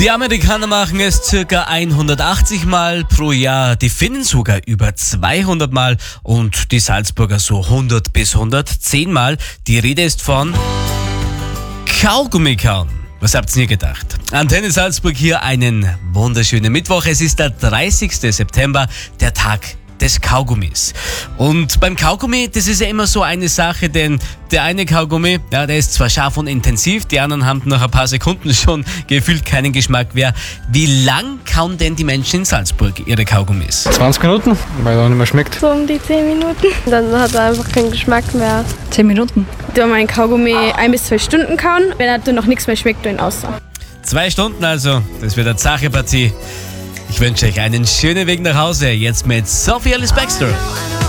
Die Amerikaner machen es circa 180 Mal pro Jahr, die Finnen sogar über 200 Mal und die Salzburger so 100 bis 110 Mal. Die Rede ist von Kaugummi kauen. Was habt ihr gedacht? Antenne Salzburg hier einen wunderschönen Mittwoch. Es ist der 30. September, der Tag des Kaugummis. Und beim Kaugummi, das ist ja immer so eine Sache, denn der eine Kaugummi, ja, der ist zwar scharf und intensiv, die anderen haben nach ein paar Sekunden schon gefühlt keinen Geschmack mehr. Wie lang kauen denn die Menschen in Salzburg ihre Kaugummis? 20 Minuten, weil er auch nicht mehr schmeckt. So um die 10 Minuten. Dann hat er einfach keinen Geschmack mehr. 10 Minuten. Du mein Kaugummi 1 bis 2 Stunden kauen. Wenn er dann noch nichts mehr schmeckt, du ihn aus. 2 Stunden also, das wird eine Sache-Partie. Ich wünsche euch einen schönen Weg nach Hause, jetzt mit Sophie Ellis Bextor.